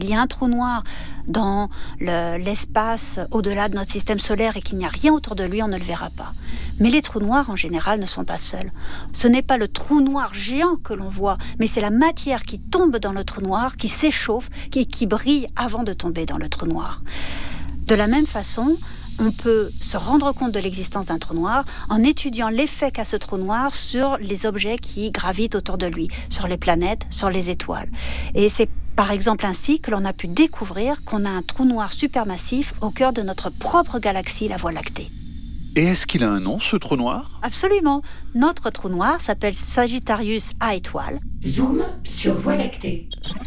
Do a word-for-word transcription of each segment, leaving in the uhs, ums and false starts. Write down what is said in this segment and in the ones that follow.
y a un trou noir dans le, l'espace au-delà de notre système solaire et qu'il n'y a rien autour de lui, on ne le verra pas. Mais les trous noirs, en général, ne sont pas seuls. Ce n'est pas le trou noir géant que l'on voit, mais c'est la matière qui tombe dans le trou noir, qui s'échauffe, qui, qui brille avant de tomber dans le trou noir. De la même façon, on peut se rendre compte de l'existence d'un trou noir en étudiant l'effet qu'a ce trou noir sur les objets qui gravitent autour de lui, sur les planètes, sur les étoiles. Et c'est par exemple ainsi que l'on a pu découvrir qu'on a un trou noir supermassif au cœur de notre propre galaxie, la Voie lactée. Et est-ce qu'il a un nom, ce trou noir ? Absolument. Notre trou noir s'appelle Sagittarius A étoile. Zoom sur Voie lactée.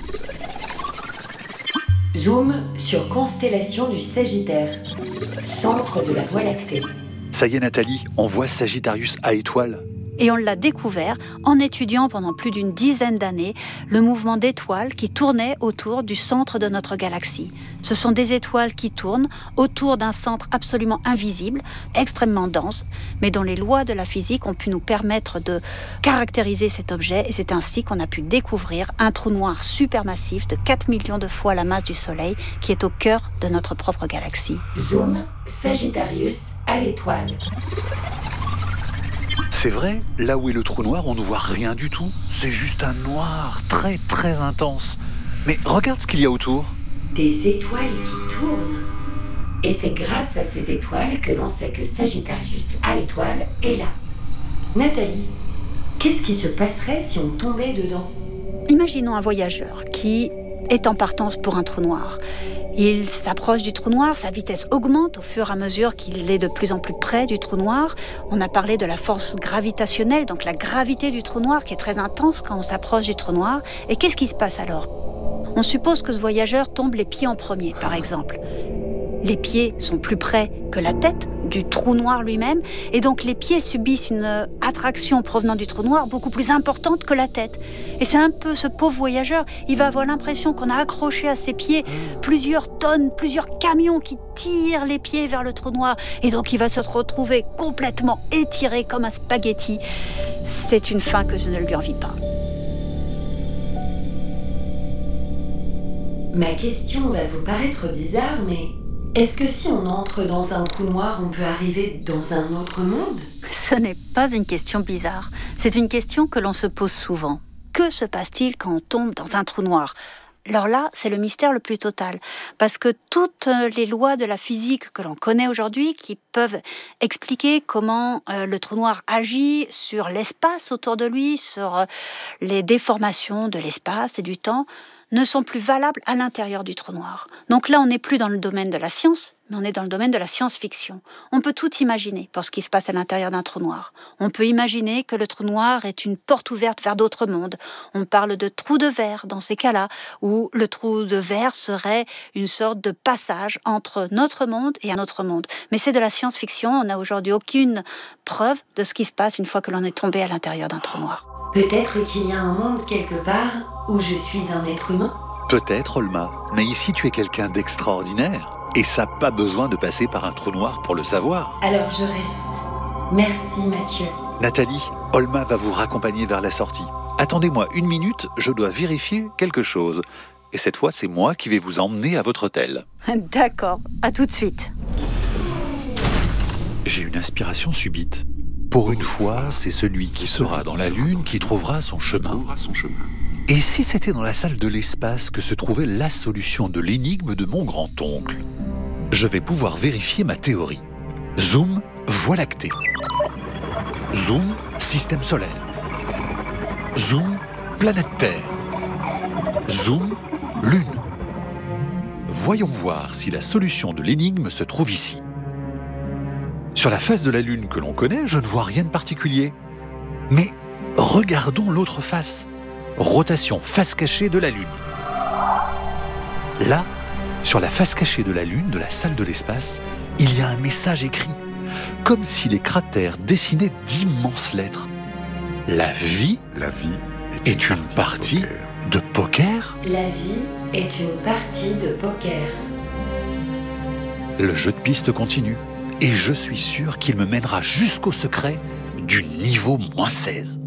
Zoom sur constellation du Sagittaire, centre de la Voie lactée. Ça y est Nathalie, on voit Sagittarius A étoile. Et on l'a découvert en étudiant pendant plus d'une dizaine d'années le mouvement d'étoiles qui tournaient autour du centre de notre galaxie. Ce sont des étoiles qui tournent autour d'un centre absolument invisible, extrêmement dense, mais dont les lois de la physique ont pu nous permettre de caractériser cet objet. Et c'est ainsi qu'on a pu découvrir un trou noir supermassif de quatre millions de fois la masse du Soleil qui est au cœur de notre propre galaxie. Zoom, Sagittarius A étoile. C'est vrai, là où est le trou noir, on ne voit rien du tout. C'est juste un noir très très intense. Mais regarde ce qu'il y a autour. Des étoiles qui tournent. Et c'est grâce à ces étoiles que l'on sait que Sagittarius A étoile est là. Nathalie, qu'est-ce qui se passerait si on tombait dedans ? Imaginons un voyageur qui est en partance pour un trou noir. Il s'approche du trou noir, sa vitesse augmente au fur et à mesure qu'il est de plus en plus près du trou noir. On a parlé de la force gravitationnelle, donc la gravité du trou noir qui est très intense quand on s'approche du trou noir. Et qu'est-ce qui se passe alors ? On suppose que ce voyageur tombe les pieds en premier, par exemple. Les pieds sont plus près que la tête du trou noir lui-même, et donc les pieds subissent une attraction provenant du trou noir beaucoup plus importante que la tête. Et c'est un peu ce pauvre voyageur, il va avoir l'impression qu'on a accroché à ses pieds plusieurs tonnes, plusieurs camions qui tirent les pieds vers le trou noir, et donc il va se retrouver complètement étiré comme un spaghetti. C'est une fin que je ne lui envie pas. Ma question va vous paraître bizarre, mais est-ce que si on entre dans un trou noir, on peut arriver dans un autre monde ? Ce n'est pas une question bizarre. C'est une question que l'on se pose souvent. Que se passe-t-il quand on tombe dans un trou noir ? Alors là, c'est le mystère le plus total. Parce que toutes les lois de la physique que l'on connaît aujourd'hui, qui peuvent expliquer comment euh, le trou noir agit sur l'espace autour de lui, sur euh, les déformations de l'espace et du temps, ne sont plus valables à l'intérieur du trou noir. Donc là, on n'est plus dans le domaine de la science, mais on est dans le domaine de la science-fiction. On peut tout imaginer pour ce qui se passe à l'intérieur d'un trou noir. On peut imaginer que le trou noir est une porte ouverte vers d'autres mondes. On parle de trou de verre dans ces cas-là, où le trou de verre serait une sorte de passage entre notre monde et un autre monde. Mais c'est de la science-fiction, on n'a aujourd'hui aucune preuve de ce qui se passe une fois que l'on est tombé à l'intérieur d'un trou noir. Peut-être qu'il y a un monde quelque part où je suis un être humain ? Peut-être, Olma, mais ici tu es quelqu'un d'extraordinaire. Et ça n'a pas besoin de passer par un trou noir pour le savoir. Alors je reste. Merci Mathieu. Nathalie, Olma va vous raccompagner vers la sortie. Attendez-moi une minute, je dois vérifier quelque chose. Et cette fois, c'est moi qui vais vous emmener à votre hôtel. D'accord, à tout de suite. J'ai une inspiration subite. Pour une fois, c'est celui qui sera dans la Lune qui trouvera son chemin. Et si c'était dans la salle de l'espace que se trouvait la solution de l'énigme de mon grand-oncle ? Je vais pouvoir vérifier ma théorie. Zoom, Voie lactée. Zoom, système solaire. Zoom, planète Terre. Zoom, Lune. Voyons voir si la solution de l'énigme se trouve ici. Sur la face de la Lune que l'on connaît, je ne vois rien de particulier. Mais regardons l'autre face. Rotation face cachée de la Lune. Là, sur la face cachée de la Lune, de la salle de l'espace, il y a un message écrit, comme si les cratères dessinaient d'immenses lettres. La vie, La vie est une partie de poker. La vie est une partie de poker. Le jeu de piste continue, et je suis sûr qu'il me mènera jusqu'au secret du niveau moins seize.